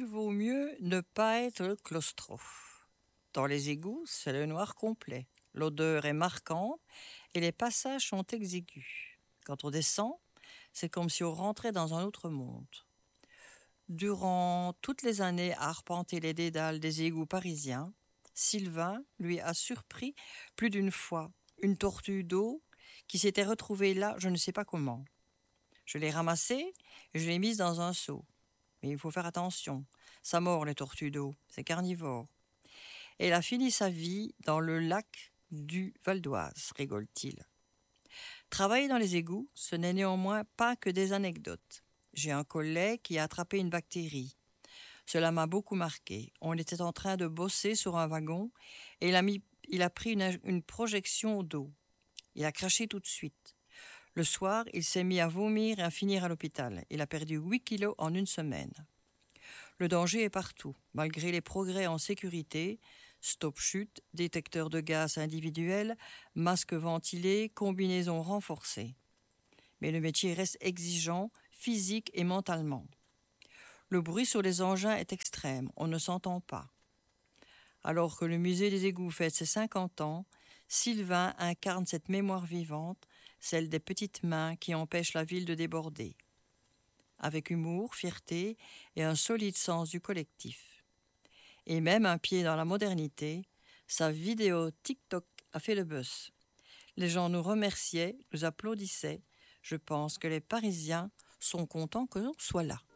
il vaut mieux ne pas être claustro. Dans les égouts, c'est le noir complet. L'odeur est marquante et les passages sont exigus. Quand on descend, c'est comme si on rentrait dans un autre monde. Durant toutes les années à arpenter les dédales des égouts parisiens, Sylvain lui a surpris plus d'une fois une tortue d'eau qui s'était retrouvée là, je ne sais pas comment. Je l'ai ramassée et je l'ai mise dans un seau. Mais il faut faire attention, ça mord les tortues d'eau, c'est carnivore. Et elle a fini sa vie dans le lac du Val d'Oise, rigole-t-il. Travailler dans les égouts, ce n'est néanmoins pas que des anecdotes. J'ai un collègue qui a attrapé une bactérie. Cela m'a beaucoup marqué. On était en train de bosser sur un wagon et il a pris une projection d'eau. Il a craché tout de suite. Le soir, il s'est mis à vomir et à finir à l'hôpital. Il a perdu 8 kilos en une semaine. Le danger est partout. Malgré les progrès en sécurité, stop-chute, détecteur de gaz individuel, masque ventilé, combinaison renforcée. Mais le métier reste exigeant, physique et mentalement. Le bruit sur les engins est extrême, on ne s'entend pas. Alors que le musée des égouts fête ses 50 ans, Sylvain incarne cette mémoire vivante, celle des petites mains qui empêchent la ville de déborder. Avec humour, fierté et un solide sens du collectif. Et même un pied dans la modernité, sa vidéo TikTok a fait le buzz. Les gens nous remerciaient, nous applaudissaient. Je pense que les Parisiens sont contents que l'on soit là.